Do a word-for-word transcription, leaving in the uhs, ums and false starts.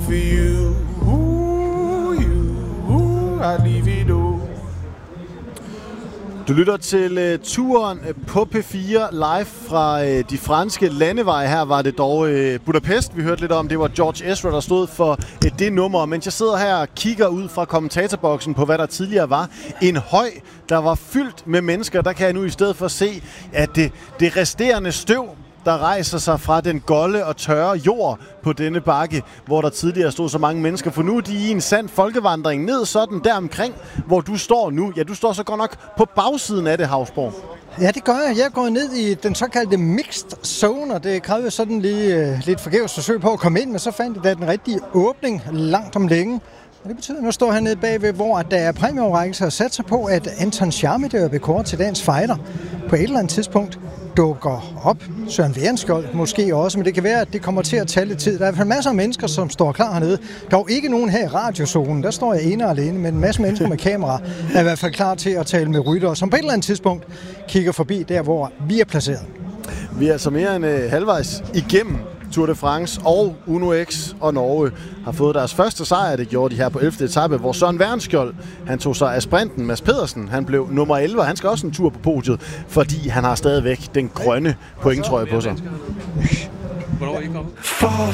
for you. Ooh, you, ooh, I leave it all. Du lytter til uh, turen på P fire live fra uh, de franske landeveje. Her var det dog uh, Budapest, vi hørte lidt om. Det var George Ezra, der stod for uh, det nummer. Mens jeg sidder her og kigger ud fra kommentatorboksen på, hvad der tidligere var en høj, der var fyldt med mennesker, der kan jeg nu i stedet for se, at det, det resterende støv, der rejser sig fra den golde og tørre jord på denne bakke, hvor der tidligere stod så mange mennesker. For nu er de i en sand folkevandring ned sådan der omkring, hvor du står nu. Ja, du står så godt nok på bagsiden af det, Hausborg. Ja, det gør jeg. Jeg går ned i den såkaldte mixed zone, og det krævede sådan lige uh, lidt forgæves forsøg på at komme ind, men så fandt jeg da den rigtige åbning langt om længe. Og det betyder, at nu står jeg hernede bagved, hvor der er præmieoverrækkelse og satser på, at Anton Schermi, der er bekåret til dagens fighter, på et eller andet tidspunkt dukker op. Søren Værenskjold måske også, men det kan være, at det kommer til at tage lidt tid. Der er i hvert fald masser af mennesker, som står klar hernede. Dog ikke nogen her i radiozonen. Der står jeg ene og alene, men en masse mennesker med kamera er i hvert fald klar til at tale med ryttere, som på et eller andet tidspunkt kigger forbi der, hvor vi er placeret. Vi er altså mere end øh, halvvejs igennem Tour de France, og Uno X og Norge har fået deres første sejr. Det gjorde de her på ellevte etape, hvor Søren Værenskjold, han tog sig af sprinten. Mads Pedersen, han blev nummer elleve, han skal også en tur på podiet, fordi han har stadigvæk den grønne pointtrøje på sig. Hvornår er I kommet?